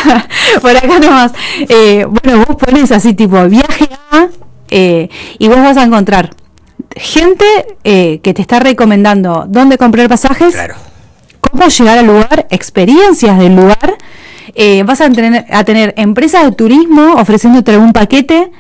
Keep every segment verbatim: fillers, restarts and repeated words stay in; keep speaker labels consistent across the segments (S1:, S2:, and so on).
S1: por acá nomás. Eh, bueno, vos pones así tipo viaje a, eh, y vos vas a encontrar gente eh, que te está recomendando dónde comprar pasajes,
S2: claro,
S1: cómo llegar al lugar, experiencias del lugar. Eh, vas a tener, a tener empresas de turismo ofreciéndote algún paquete.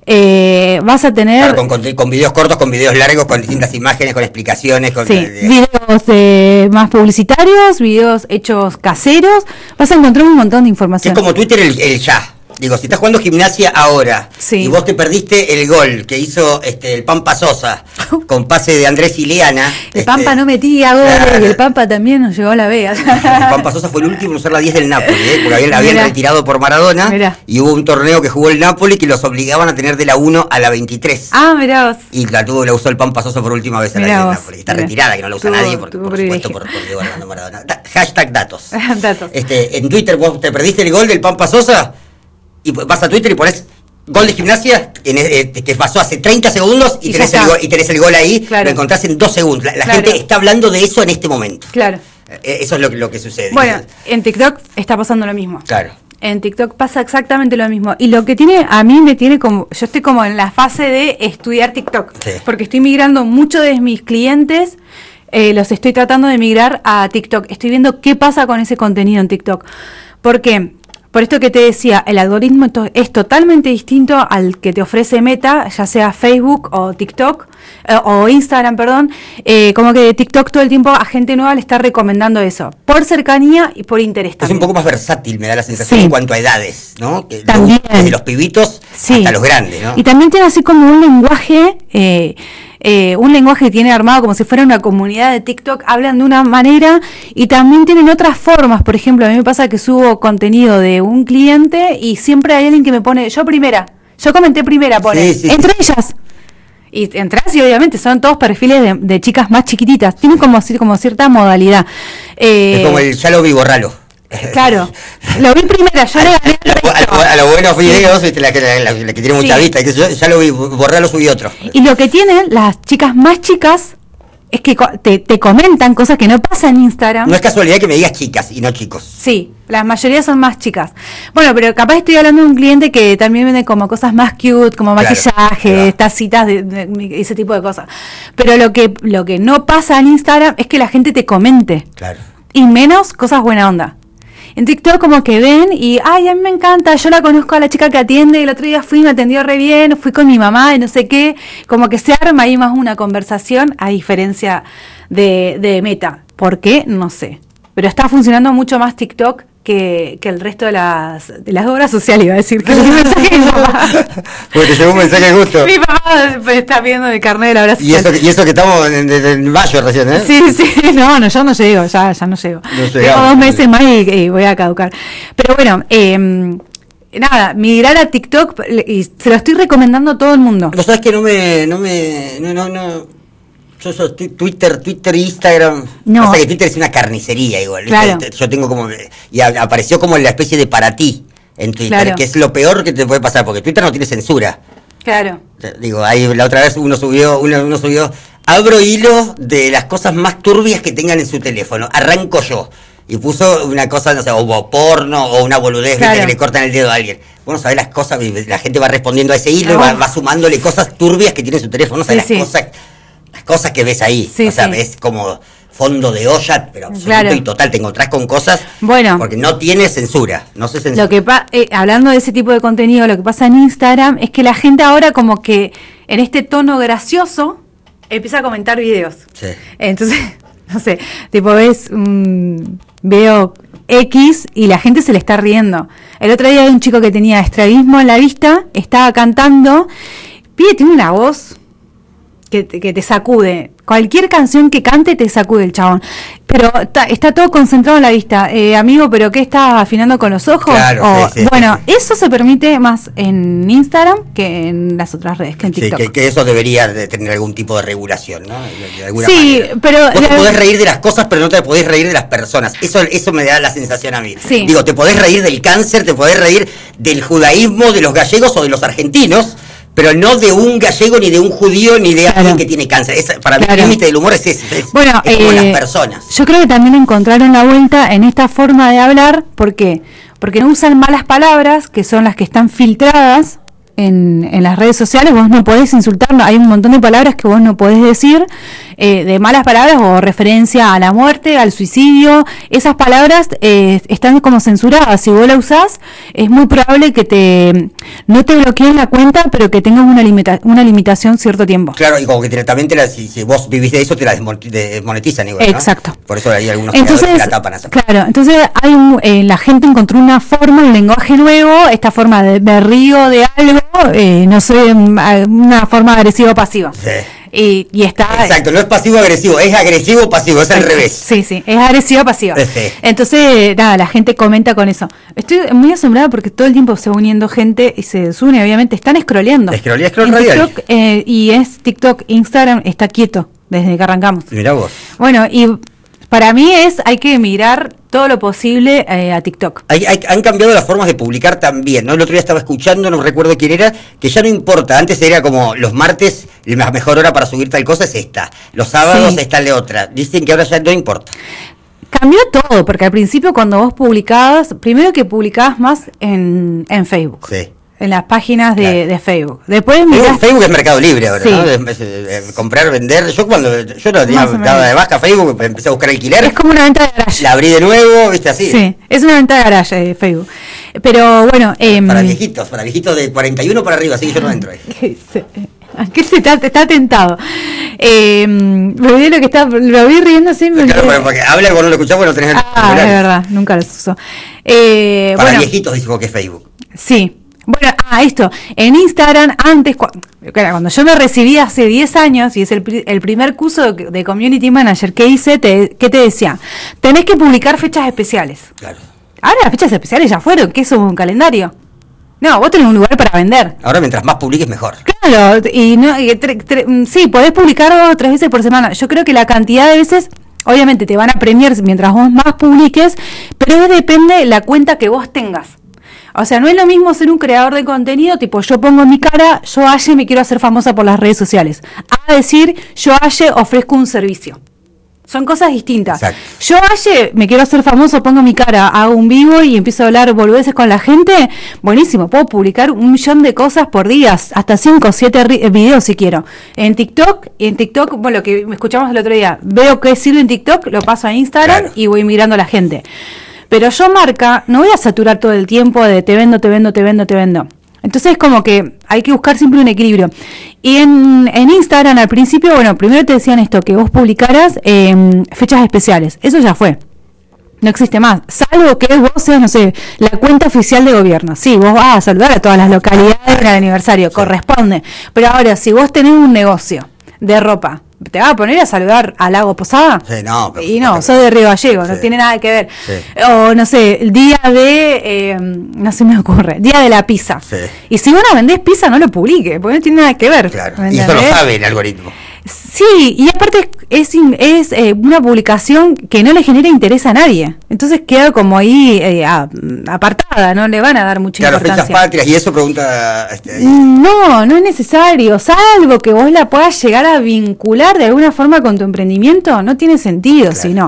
S1: Eh, vas a tener
S2: claro, con, con, con videos cortos, con videos largos, con distintas imágenes, con explicaciones, con
S1: sí,
S2: de, de...
S1: videos eh, más publicitarios, videos hechos caseros. Vas a encontrar un montón de información.
S2: Es como Twitter el, el ya. Digo, si estás jugando Gimnasia ahora, sí, y vos te perdiste el gol que hizo este el Pampa Sosa con pase de Andrés Ileana.
S1: El
S2: este,
S1: Pampa no metía goles,
S2: claro,
S1: y el Pampa también nos llevó a la Vega.
S2: El Pampa Sosa fue el último en usar la diez del Napoli, ¿eh? Porque habían, habían retirado por Maradona. Mirá. Y hubo un torneo que jugó el Napoli que los obligaban a tener de la uno a la veintitrés.
S1: Ah, mirá vos.
S2: Y la tuvo, la usó el Pampa Sosa por última vez en la diez del Napoli. Está mirá, retirada, que no la usa tuvo, nadie, porque por supuesto por, por Diego Armando Maradona. Da, hashtag datos.
S1: datos.
S2: Este, en Twitter vos te perdiste el gol del Pampa Sosa. Y vas a Twitter y pones gol de Gimnasia, en, eh, que pasó hace treinta segundos y, y, tenés, el gol, y tenés el gol ahí, claro, lo encontrás en dos segundos. La, la claro, gente está hablando de eso en este momento.
S1: Claro.
S2: Eh, eso es lo que, lo que sucede.
S1: Bueno, en TikTok está pasando lo mismo.
S2: Claro.
S1: En TikTok pasa exactamente lo mismo. Y lo que tiene, a mí me tiene como, yo estoy como en la fase de estudiar TikTok. Sí. Porque estoy migrando muchos de mis clientes, eh, los estoy tratando de migrar a TikTok. Estoy viendo qué pasa con ese contenido en TikTok. ¿Por qué? Por esto que te decía, el algoritmo es totalmente distinto al que te ofrece Meta, ya sea Facebook o TikTok, eh, o Instagram, perdón. Eh, como que TikTok todo el tiempo a gente nueva le está recomendando eso, por cercanía y por interés
S2: es
S1: también.
S2: Un poco más versátil, me da la sensación, sí, en cuanto a edades, ¿no? Que
S1: también.
S2: Los, desde los pibitos, sí, hasta los grandes, ¿no?
S1: Y también tiene así como un lenguaje... Eh, Eh, un lenguaje que tiene armado como si fuera una comunidad de TikTok, hablan de una manera y también tienen otras formas. Por ejemplo, a mí me pasa que subo contenido de un cliente y siempre hay alguien que me pone, yo primera, yo comenté primera, pone, sí, sí, entre sí. ellas. Y entras y obviamente son todos perfiles de, de chicas más chiquititas, tienen como, como cierta modalidad.
S2: Eh, es como el ya lo vi, borralo.
S1: Claro, lo vi primero, yo le gané
S2: a, a, a los buenos videos, sí, la, la, la, la que tiene mucha sí. vista, que yo ya lo vi, borrarlo, subí otro.
S1: Y lo que tienen las chicas más chicas es que te, te comentan cosas que no pasan en Instagram.
S2: No es casualidad que me digas chicas y no chicos.
S1: Sí, la mayoría son más chicas. Bueno, pero capaz estoy hablando de un cliente que también vende como cosas más cute, como claro, maquillaje, claro, tacitas, de, de, de ese tipo de cosas. Pero lo que, lo que no pasa en Instagram es que la gente te comente.
S2: Claro.
S1: Y menos cosas buena onda. En TikTok como que ven y, ay, a mí me encanta, yo la conozco a la chica que atiende, el otro día fui, me atendió re bien, fui con mi mamá y no sé qué, como que se arma ahí más una conversación, a diferencia de, de Meta. ¿Por qué? No sé. Pero está funcionando mucho más TikTok que, que el resto de las de las obras sociales, iba a decir. Que el mensaje de mi papá.
S2: Porque te llegó un mensaje justo.
S1: Mi papá está viendo el carnet de la obra social.
S2: Y eso, y eso que estamos en, en, en mayo recién, ¿eh?
S1: Sí, sí, no, no, yo no llego, ya, ya no llego. No Tengo dos meses más y, y voy a caducar. Pero bueno, eh, nada, migrar a TikTok y se lo estoy recomendando a todo el mundo.
S2: Pero sabes que no me, no me, no, no, no. Yo soy Twitter, Twitter, Instagram.
S1: No.
S2: O sea que Twitter es una carnicería igual.
S1: Claro.
S2: Yo tengo como, y apareció como la especie de para ti en Twitter, claro, que es lo peor que te puede pasar, porque Twitter no tiene censura.
S1: Claro.
S2: Digo, ahí la otra vez uno subió, uno, uno subió, abro hilo de las cosas más turbias que tengan en su teléfono, arranco yo. Y puso una cosa, no sé, o porno, o una boludez, claro, que le cortan el dedo a alguien. Bueno, sabés las cosas, la gente va respondiendo a ese hilo, oh, va, va sumándole cosas turbias que tiene en su teléfono, no sabés sí, las sí. cosas, las cosas que ves ahí. Sí, o sea, sí. ves como fondo de olla, pero absoluto, claro, y total, te encontrás con cosas, bueno, porque no tiene censura, no se censura.
S1: Lo que pa- eh, hablando de ese tipo de contenido, lo que pasa en Instagram es que la gente ahora como que en este tono gracioso empieza a comentar videos.
S2: Sí.
S1: Entonces, no sé, tipo ves un veo X y la gente se le está riendo. El otro día había un chico que tenía estrabismo en la vista, estaba cantando, pide, tiene una voz que te, que te sacude. Cualquier canción que cante te sacude el chabón. Pero está, está todo concentrado en la vista. Eh, amigo, ¿pero qué estás afinando con los ojos?
S2: Claro,
S1: o,
S2: sí, sí,
S1: bueno,
S2: sí.
S1: Eso se permite más en Instagram que en las otras redes, que en TikTok.
S2: Sí, que, que eso debería de tener algún tipo de regulación, ¿no? De, de alguna
S1: sí,
S2: manera.
S1: pero...
S2: Vos
S1: la...
S2: te podés reír de las cosas, pero no te podés reír de las personas. Eso, eso me da la sensación a mí.
S1: Sí.
S2: Digo, te podés reír del cáncer, te podés reír del judaísmo, de los gallegos o de los argentinos, pero no de un gallego, ni de un judío, ni de claro. alguien que tiene cáncer. Es, para claro. mí el límite del humor es ese, es,
S1: bueno,
S2: es como
S1: eh,
S2: las personas.
S1: Yo creo que también encontraron la vuelta en esta forma de hablar, ¿por qué? porque no usan malas palabras, que son las que están filtradas en, en las redes sociales. Vos no podés insultar, hay un montón de palabras que vos no podés decir, eh, de malas palabras o referencia a la muerte, al suicidio. Esas palabras eh, están como censuradas. Si vos la usás, es muy probable que te no te bloqueen la cuenta, pero que tengas una, limita, una limitación cierto tiempo.
S2: Claro, y como que directamente la, si, si vos vivís de eso, te la desmonetizan igual, ¿no?
S1: Exacto.
S2: Por eso hay algunos
S1: entonces,
S2: que la tapan así.
S1: Claro, entonces hay un, eh, la gente encontró una forma, un lenguaje nuevo, esta forma de, de río de algo, eh, no sé, una forma agresivo-pasiva.
S2: Sí.
S1: Y, y está...
S2: Exacto, no es pasivo-agresivo, es agresivo-pasivo, es al revés.
S1: Sí, sí, es agresivo-pasivo.
S2: Sí.
S1: Entonces, nada, la gente comenta con eso. Estoy muy asombrada porque todo el tiempo se va uniendo gente y se une, obviamente, están scrolleando.
S2: Scrollea, scroll radial.
S1: TikTok, eh, y es TikTok, Instagram está quieto desde que arrancamos.
S2: Mirá vos.
S1: Bueno, y para mí es, hay que migrar todo lo posible eh, a TikTok.
S2: Hay, hay, han cambiado las formas de publicar también, ¿no? El otro día estaba escuchando, no recuerdo quién era, que ya no importa. Antes era como los martes, la mejor hora para subir tal cosa es esta. Los sábados sí. Está la otra. Dicen que ahora ya no importa.
S1: Cambió todo, porque al principio cuando vos publicabas, primero que publicabas más en, en Facebook.
S2: Sí.
S1: En las páginas de, claro. de Facebook. Después
S2: mirás, Facebook es Mercado Libre ahora, sí. ¿no? De, de, de, de comprar, vender. Yo cuando yo no tenía daba de baja Facebook, empecé a buscar alquiler.
S1: Es como una venta de garage.
S2: La abrí de nuevo, viste, así.
S1: Sí, es una venta de garage eh, Facebook. Pero bueno... Eh,
S2: para viejitos, para viejitos de cuarenta y uno para arriba, así que yo no entro ahí.
S1: ¿Qué se está, está tentado? Eh, me olvidé lo que está, lo vi riendo siempre.
S2: Claro, pero porque habla cuando no lo escuchás, bueno, no tenés...
S1: Ah, es verdad, nunca los uso. Eh,
S2: para
S1: bueno,
S2: viejitos dijo que es Facebook.
S1: Sí. Bueno, ah, esto, en Instagram, antes, cuando yo me recibí hace diez años, y es el, el primer curso de, de Community Manager que hice, te, ¿qué te decía? Tenés que publicar fechas especiales.
S2: Claro.
S1: Ahora las fechas especiales ya fueron, ¿qué es un calendario? No, vos tenés un lugar para vender.
S2: Ahora mientras más publiques mejor.
S1: Claro, y, no, y tre, tre, sí, podés publicar dos o tres veces por semana. Yo creo que la cantidad de veces... Obviamente te van a premiar mientras vos más publiques, pero depende de la cuenta que vos tengas. O sea, no es lo mismo ser un creador de contenido, tipo yo pongo mi cara, yo Aye me quiero hacer famosa por las redes sociales, a decir yo Aye ofrezco un servicio. Son cosas distintas.
S2: Exacto.
S1: Yo Aye me quiero hacer famoso, pongo mi cara, hago un vivo y empiezo a hablar boludeces con la gente, buenísimo, puedo publicar un millón de cosas por día, hasta cinco o siete videos si quiero. En TikTok, en TikTok, bueno, lo que escuchamos el otro día, veo qué sirve en TikTok, lo paso a Instagram, claro. Y voy mirando a la gente. Pero yo, marca, no voy a saturar todo el tiempo de te vendo, te vendo, te vendo, te vendo. Entonces es como que hay que buscar siempre un equilibrio. Y en, en Instagram al principio, bueno, primero te decían esto, que vos publicaras eh, fechas especiales. Eso ya fue. No existe más. Salvo que vos seas, no sé, la cuenta oficial de gobierno. Sí, vos vas a saludar a todas las localidades en el aniversario, sí. Corresponde. Pero ahora, si vos tenés un negocio de ropa, ¿te vas a poner a saludar a Lago Posada?
S2: Sí, no. Pero
S1: y no, sos de Río Gallego, sí. No tiene nada que ver. Sí. O, no sé, el día de... Eh, no se me ocurre. Día de la pizza. Sí. Y si vos no vendés pizza, no lo publique, porque no tiene nada que ver.
S2: Claro, y eso lo sabe el algoritmo.
S1: Sí, y aparte es, es eh, una publicación que no le genera interés a nadie. Entonces queda como ahí eh, a, apartada, no le van a dar mucha
S2: claro,
S1: importancia.
S2: Fechas patrias, y eso pregunta... Este,
S1: no, no es necesario. Salvo que vos la puedas llegar a vincular de alguna forma con tu emprendimiento, no tiene sentido, claro. Sino...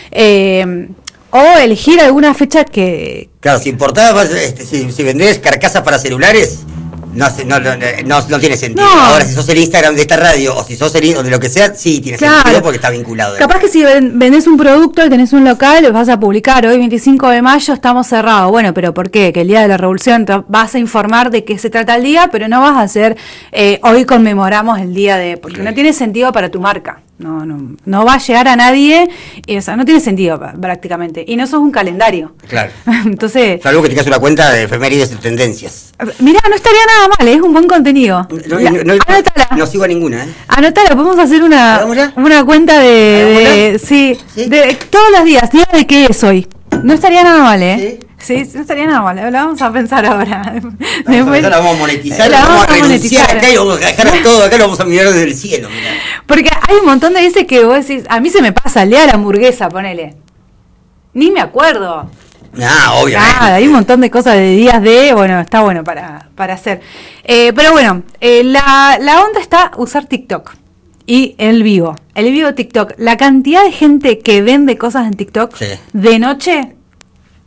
S1: Eh, o elegir alguna fecha que...
S2: Claro, si importabas, este, si, si vendés carcasas para celulares... No, no, no, no, no tiene sentido. No. Ahora, si sos el Instagram de esta radio o si sos el o de lo que sea, sí tiene claro. Sentido porque está vinculado.
S1: Capaz que si vendés un producto y tenés un local, vas a publicar hoy veinticinco de mayo estamos cerrados. Bueno, pero ¿por qué? Que el día de la revolución te vas a informar de qué se trata el día, pero no vas a hacer eh, hoy conmemoramos el día de... Porque sí. No tiene sentido para tu marca. No, no, no va a llegar a nadie, y, o sea, no tiene sentido prácticamente. Y no sos un calendario.
S2: Claro.
S1: Entonces.
S2: Salvo que tengas una cuenta de efemérides y tendencias.
S1: Mirá, no estaría nada mal, es un buen contenido.
S2: No, La, no, no, anótala. No sigo a ninguna, ¿eh?
S1: Anótala, podemos hacer una, una cuenta de, de sí, ¿sí? De todos los días, día de qué es hoy. No estaría nada mal, ¿eh? ¿Sí? Sí, no estaría nada mal, lo vamos a pensar ahora.
S2: Vamos Después, a la vamos a monetizar, la vamos, vamos a renunciar acá y vamos a dejar todo, acá lo vamos a mirar desde el cielo. Mirá.
S1: Porque hay un montón de veces que vos decís, a mí se me pasa el día de la hamburguesa, ponele. Ni me acuerdo.
S2: Ah, obviamente.
S1: Nada, hay un montón de cosas de días de, bueno, está bueno para, para hacer. Eh, pero bueno, eh, la, la onda está usar TikTok. Y el vivo, el vivo TikTok. La cantidad de gente que vende cosas en TikTok sí. De noche...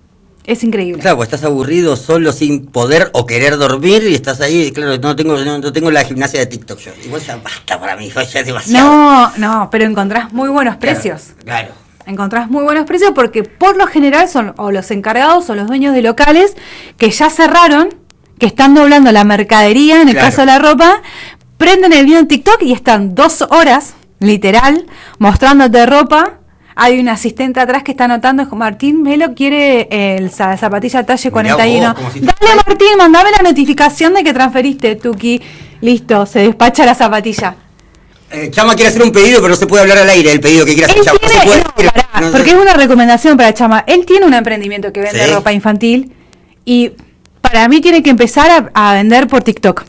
S1: Es increíble.
S2: Claro, pues estás aburrido, solo, sin poder o querer dormir y estás ahí, claro, no tengo no, no tengo la gimnasia de TikTok yo. Igual ya basta para mí, ya es demasiado.
S1: No, no, pero encontrás muy buenos precios.
S2: Claro. claro.
S1: Encontrás muy buenos precios porque por lo general son o los encargados o los dueños de locales que ya cerraron, que están doblando la mercadería, en el
S2: claro.
S1: caso de la ropa, prenden el video en TikTok y están dos horas, literal, mostrándote ropa. Hay un asistente atrás que está anotando, es como Martín Melo quiere el, la zapatilla talle cuarenta y uno. Vos, si Dale Martín, mandame la notificación de que transferiste, Tuki. Listo, se despacha la zapatilla.
S2: Eh, Chama quiere hacer un pedido, pero no se puede hablar al aire el pedido que quiere hacer Chama.
S1: Tiene,
S2: no se puede,
S1: no, pará, no, porque no. es una recomendación para Chama. Él tiene un emprendimiento que vende ¿Sí? ropa infantil y para mí tiene que empezar a, a vender por TikTok.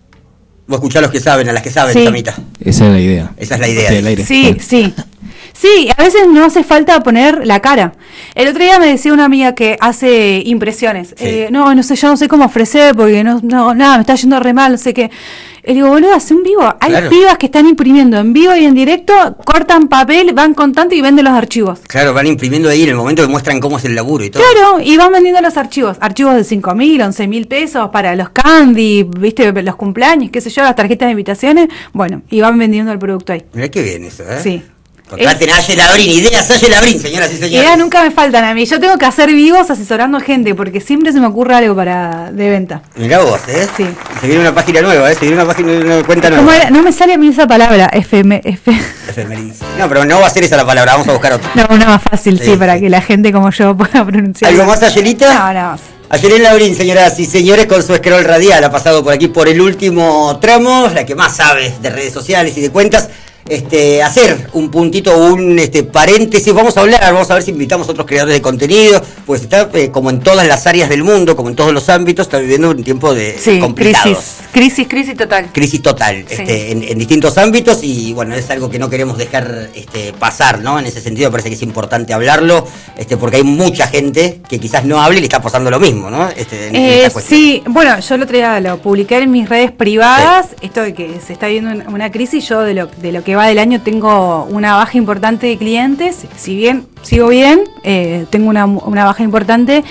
S2: Vos escuchás a los que saben, a las que saben,
S1: sí.
S2: Chamita.
S3: Esa es la idea.
S2: Esa es la idea.
S3: Sí, del aire.
S1: sí. sí. Sí, a veces no hace falta poner la cara. El otro día me decía una amiga que hace impresiones. Sí. Eh, no, no sé, yo no sé cómo ofrecer porque no, no, nada, me está yendo re mal, no sé qué. Le digo, boludo, hace un vivo. Hay claro. pibas que están imprimiendo en vivo y en directo, cortan papel, van con tanto y venden los archivos.
S2: Claro, van imprimiendo ahí en el momento que muestran cómo es el laburo y todo.
S1: Claro, y van vendiendo los archivos. Archivos de cinco mil, once mil pesos para los candy, viste, los cumpleaños, qué sé yo, las tarjetas de invitaciones. Bueno, y van vendiendo el producto ahí.
S2: Mirá qué bien eso, ¿eh?
S1: Sí.
S2: Contraten a Aye Labrín, ideas Aye Labrín, señoras y señores.
S1: Ideas nunca me faltan a mí. Yo tengo que hacer vivos asesorando gente porque siempre se me ocurre algo para de venta.
S2: Mirá vos, ¿eh?
S1: Sí.
S2: Se viene una página nueva, ¿eh? Se viene una página, una cuenta nueva.
S1: Era? No me sale a mí esa palabra, F M F.
S2: Efemérides. No, pero no va a ser esa la palabra, vamos a buscar otra.
S1: No, una más fácil, sí, sí para sí. que la gente como yo pueda pronunciar.
S2: ¿Algo más, Ayelita?
S1: No, nada más.
S2: Ayelén Labrín, señoras y señores, con su scroll radial, ha pasado por aquí por el último tramo, la que más sabe de redes sociales y de cuentas. Este, hacer un puntito, un este, paréntesis, vamos a hablar, vamos a ver si invitamos a otros creadores de contenido, pues está eh, como en todas las áreas del mundo, como en todos los ámbitos, está viviendo un tiempo de
S1: sí,
S2: complicado.
S1: crisis, crisis, crisis total.
S2: Crisis total, sí. este, en, en distintos ámbitos y bueno, es algo que no queremos dejar este, pasar, ¿no? En ese sentido me parece que es importante hablarlo, este, porque hay mucha gente que quizás no hable y le está pasando lo mismo, ¿no? Este, en,
S1: eh,
S2: en
S1: sí, bueno, yo el otro día lo publiqué en mis redes privadas, sí. esto de que se está viendo una crisis, yo de lo, de lo que va del año tengo una baja importante de clientes, si bien sigo bien, eh, tengo una, una baja importante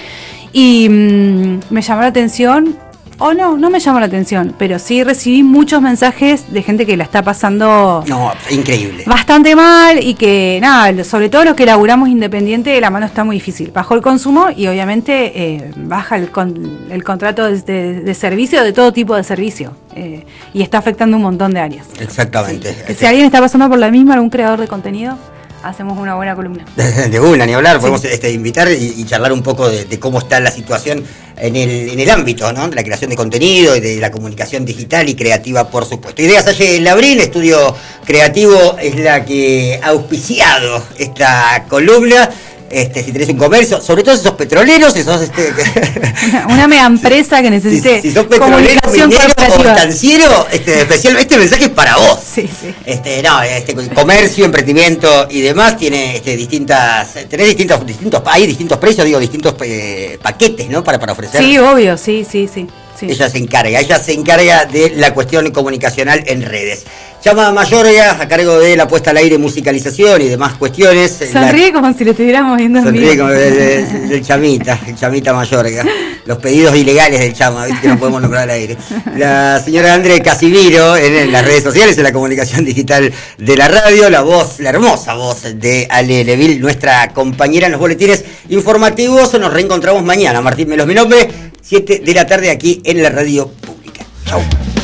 S1: y mmm, me llamó la atención, o no, no me llamó la atención, pero sí recibí muchos mensajes de gente que la está pasando
S2: no, increíble,
S1: bastante mal y que nada, sobre todo los que laburamos independiente, la mano está muy difícil, bajó el consumo y obviamente eh, baja el, con, el contrato de, de, de servicio, de todo tipo de servicio. Eh, y está afectando un montón de áreas.
S2: Exactamente.
S1: Sí. Si alguien está pasando por la misma, algún creador de contenido, hacemos una buena columna.
S2: De una, ni hablar, sí. Podemos este, invitar y, y charlar un poco de, de cómo está la situación en el, en el ámbito, ¿no? De la creación de contenido y de la comunicación digital y creativa, por supuesto. Ideas Aye Labrín, Estudio Creativo, es la que ha auspiciado esta columna. Este, si tenés un comercio, sobre todo esos petroleros, esos este,
S1: una, una mega empresa que necesite
S2: si, si sos petrolero, minero o estanciero, este, especial, este mensaje es para vos.
S1: Sí, sí.
S2: Este, no, este comercio, emprendimiento y demás tiene este, distintas, tenés distintos, distintos, hay distintos precios, digo, distintos eh, paquetes, ¿no? Para, para ofrecer.
S1: Sí, obvio, sí, sí, sí. Sí.
S2: Ella se encarga, ella se encarga de la cuestión comunicacional en redes. Chama Mayorga, a cargo de la puesta al aire, musicalización y demás cuestiones.
S1: Sonríe la... como si lo estuviéramos viendo en
S2: Sonríe como del, del, del Chamita, el Chamita Mayorga. Los pedidos ilegales del Chama, ¿viste? Que no podemos nombrar al aire. La señora André Casimiro, en, en las redes sociales, en la comunicación digital de la radio, la voz, la hermosa voz de Ale Leville, nuestra compañera en los boletines informativos. Nos reencontramos mañana. Martín Melos, mi nombre, siete de la tarde aquí en la radio pública. Chau.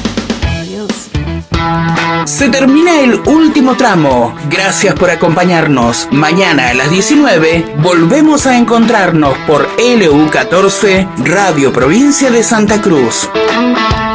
S4: Se termina el último tramo. Gracias por acompañarnos. Mañana a las diecinueve volvemos a encontrarnos por L U catorce, Radio Provincia de Santa Cruz.